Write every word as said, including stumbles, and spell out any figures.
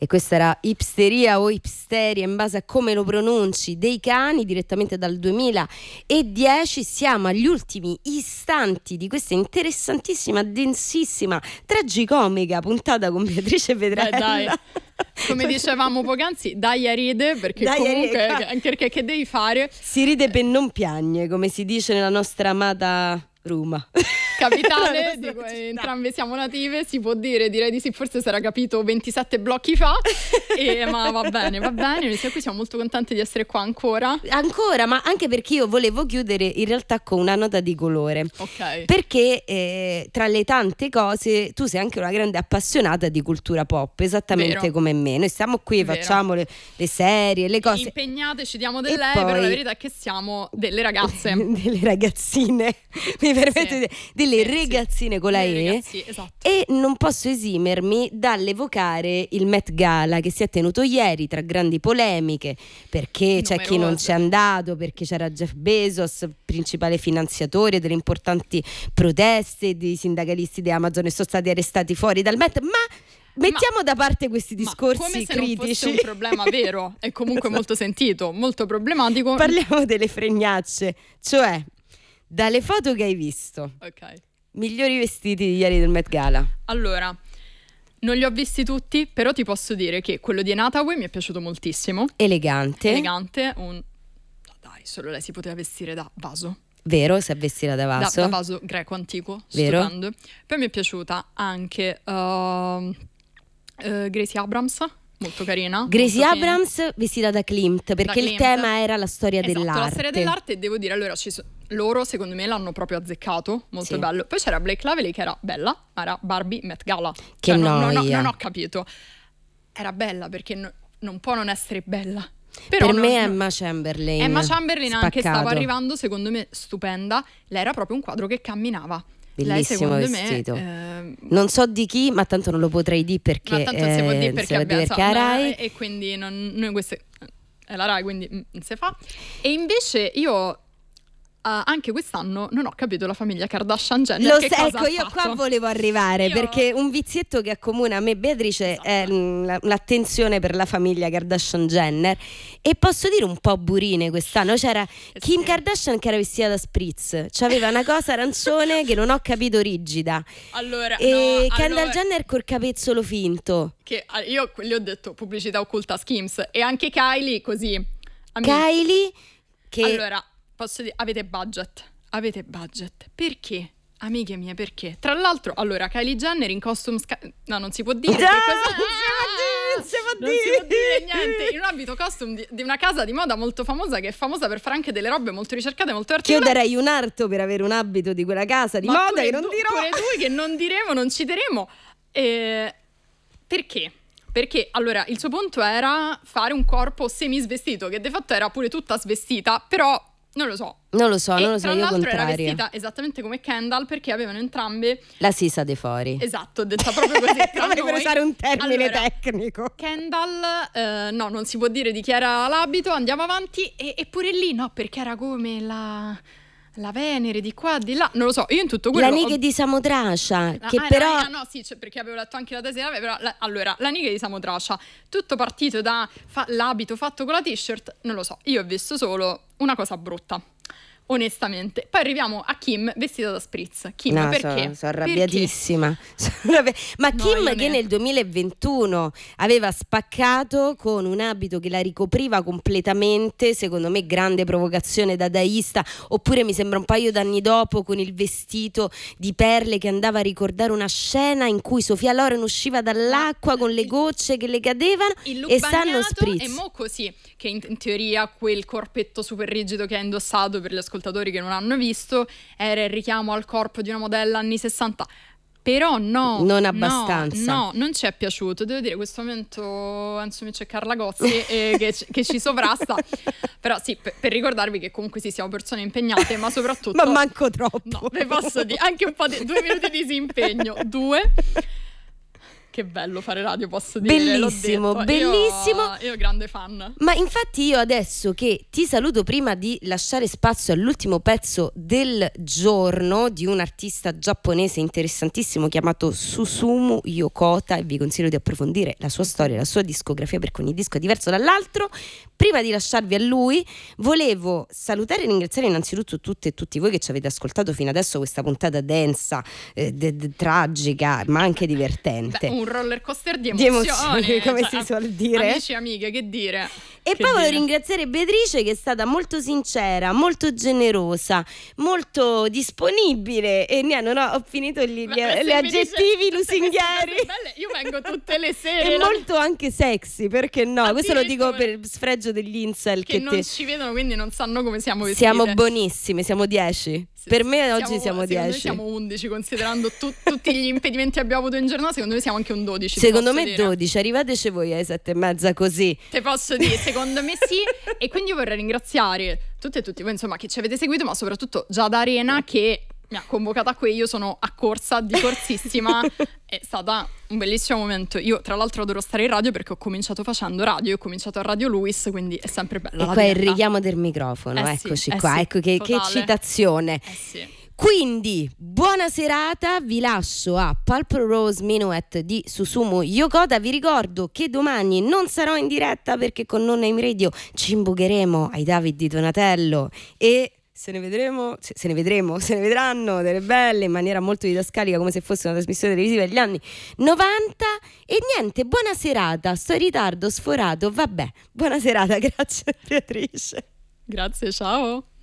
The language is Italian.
e questa era Ipsteria o Ipsteria in base a come lo pronunci dei Cani, direttamente dal duemiladieci. Siamo agli ultimi istanti di questa interessantissima, densissima, tragicomica puntata con Beatrice Petrella. Beh, dai. Come dicevamo poc'anzi, dai a ride, perché dai comunque ride. anche perché che devi fare? Si ride per non piagne, come si dice nella nostra amata Roma. Capitale, dico, entrambe siamo native, si può dire, direi di sì, forse si era capito ventisette blocchi fa, e, ma va bene, va bene, noi qui siamo molto contenti di essere qua ancora. Ancora, ma anche perché io volevo chiudere in realtà con una nota di colore. Ok. Perché eh, tra le tante cose tu sei anche una grande appassionata di cultura pop, esattamente Vero. come me. Noi stiamo qui, Vero. facciamo le, le serie, le cose. Impegnate, ci diamo del E lei, poi- però la verità è che siamo delle ragazze. delle ragazzine, mi permetto Sì. di dire, delle Sì, sì. ragazzine con la Delle E. ragazzi, esatto. E non posso esimermi dall'evocare il Met Gala che si è tenuto ieri tra grandi polemiche, perché c'è chi non Numerose. c'è andato, perché c'era Jeff Bezos, principale finanziatore delle importanti proteste di sindacalisti di Amazon, e sono stati arrestati fuori dal Met. Ma mettiamo da parte questi Ma discorsi come se critici. non fosse un problema vero e comunque molto sentito, molto problematico. Parliamo delle fregnacce, cioè dalle foto che hai visto, Ok. migliori vestiti di ieri del Met Gala. Allora, non li ho visti tutti, però ti posso dire che quello di Anne Hathaway mi è piaciuto moltissimo. Elegante, Elegante, un... no, dai, solo lei si poteva vestire da vaso. vero, si è vestita da Da, vaso. da vaso greco antico, Vero. stupendo. Poi mi è piaciuta anche uh, uh, Gracie Abrams, molto carina. Gracie molto fine. Abrams vestita da Klimt, perché Da il Klimt. tema era la storia Esatto, dell'arte. la storia dell'arte, e devo dire, allora ci so- loro secondo me l'hanno proprio azzeccato, molto Sì. bello. Poi c'era Blake Lively che era bella, era Barbie Met Gala. Che Cioè, non, non ho, noia. non ho capito. Era bella perché no- non può non essere bella. Però Per non- me è non- Emma Chamberlain. Emma Chamberlain anche stava spaccato. arrivando, secondo me stupenda. Lei era proprio un quadro che camminava. Lei Bellissimo secondo vestito. me ehm, Non so di chi, ma tanto non lo potrei dire perché ma tanto non si può eh, dire non perché, si può abbiamo- dire perché è insomma, Rai. e quindi non, noi queste è la Rai, quindi mm, non si fa. E invece io Uh, anche quest'anno non ho capito la famiglia Kardashian Jenner Lo che sai, cosa ecco, ha io fatto. qua volevo arrivare Io- perché un vizietto che accomuna a me e Beatrice Esatto. è mm, la- l'attenzione per la famiglia Kardashian Jenner, e posso dire un po' burine quest'anno. C'era Eh Kim sì. Kardashian che era vestita da spritz, c'aveva una cosa arancione che non ho capito rigida, Allora, e no, Kendall allora, Jenner col capezzolo finto. che ah, io gli ho detto pubblicità occulta Skims, e anche Kylie così. Ami- Kylie che Allora, posso dire, avete budget. Avete budget. Perché? Amiche mie, perché? Tra l'altro, allora, Kylie Jenner in costume sca- no, non si può dire. Ah, che non cosa- si può dire, non si può Non si può dire. dire niente. In un abito costume di, di una casa di moda molto famosa, che è famosa per fare anche delle robe molto ricercate, molto Che io particolari. darei un arto per avere un abito di quella casa di Ma moda pure che non tu- dirò. pure tu, che non diremo, non citeremo. Eh, perché? Perché allora il suo punto era fare un corpo semisvestito, che de fatto era pure tutta svestita, però non lo so. Non lo so, E non lo so, tra io l'altro era contraria. vestita esattamente come Kendall, perché avevano entrambe, La sisa dei fori. esatto, detta proprio così tra Come per noi. usare un termine Allora, tecnico. Kendall, eh, no, non si può dire di chi era l'abito, andiamo avanti, e, eppure lì no, perché era come la, la Venere di qua, di là, non lo so, io in tutto quello... La ho- Nighe di Samotracia, Ah, che ah, però... no, no, sì, cioè, perché avevo letto anche la tesi, però la- allora, la Nighe di Samotracia, tutto partito da fa- l'abito fatto con la t-shirt, non lo so, io ho visto solo una cosa brutta, onestamente. Poi arriviamo a Kim vestita da spritz. Kim, No, perché? sono, sono arrabbiatissima. Sono arrabbi- Ma No, Kim io che ne- nel duemilaventuno aveva spaccato con un abito che la ricopriva completamente, secondo me grande provocazione dadaista, oppure mi sembra un paio d'anni dopo con il vestito di perle che andava a ricordare una scena in cui Sofia Loren usciva dall'acqua con le gocce che le cadevano il look e stanno bagnato, spritz. e mo così, che in, in teoria quel corpetto super rigido che ha indossato, per gli ascoltatori che non hanno visto, era il richiamo al corpo di una modella anni sessanta. Però no, Non no, abbastanza. no, non ci è piaciuto. Devo dire, questo momento Enzo Miccio e Carla Gozzi eh, che, ci- che ci sovrasta. Però sì, per, per ricordarvi che comunque sì, siamo persone impegnate, ma soprattutto... Ma manco troppo. No, vi posso dire, anche un po' di... Due minuti di disimpegno. Due... Che bello fare radio, posso dire. Bellissimo, l'ho detto. bellissimo. Io, io grande fan. Ma infatti io adesso che ti saluto, prima di lasciare spazio all'ultimo pezzo del giorno di un artista giapponese interessantissimo chiamato Susumu Yokota, e vi consiglio di approfondire la sua storia, la sua discografia, perché ogni disco è diverso dall'altro. Prima di lasciarvi a lui volevo salutare e ringraziare innanzitutto tutte e tutti voi che ci avete ascoltato fino adesso questa puntata densa, eh, de- de- tragica ma anche divertente. Beh, un roller coaster di Di emozioni, emozioni, come cioè, si suol dire. Amici e amiche, che dire. E Che poi voglio dire. ringraziare Beatrice, che è stata molto sincera, molto generosa, molto disponibile, e niente, non ho, ho finito gli, gli, Beh, se gli mi aggettivi dice tutte queste lusinghieri. cose belle, io vengo tutte le sere. E la- molto anche sexy, perché no? Questo lo dico Addirittura. per sfregio degli incel che che, non te- ci vedono, quindi non sanno come siamo vestite. siamo buonissime, siamo dieci. Sì, Per sì, me oggi siamo secondo dieci. me siamo undici, considerando tu- tutti gli impedimenti che abbiamo avuto in giornata. Secondo me siamo anche un dodici. ti Secondo posso me dire. dodici, arrivateci voi alle sette e mezza così. Te posso dire, secondo me sì. E quindi io vorrei ringraziare tutte e tutti voi, insomma, che ci avete seguito, ma soprattutto Giada Arena, che mi ha convocata qui. Io sono a corsa, di corsissima. È stata un bellissimo momento. Io tra l'altro adoro stare in radio, perché ho cominciato facendo radio, ho cominciato a Radio Luis, quindi è sempre bello. E la qua è il diretta. richiamo del microfono, Eh sì, eccoci eh qua, sì, ecco che, che totale. citazione. Eh sì. Quindi, buona serata, vi lascio a Purple Rose Minuet di Susumu Yokota. Vi ricordo che domani non sarò in diretta, perché con Non Name Radio ci imbogheremo ai David di Donatello e se ne vedremo, se, se ne vedremo, se ne vedranno delle belle in maniera molto didascalica, come se fosse una trasmissione televisiva degli anni novanta. E niente, buona serata, sto in ritardo, sforato, vabbè, buona serata, grazie Beatrice. Grazie, ciao.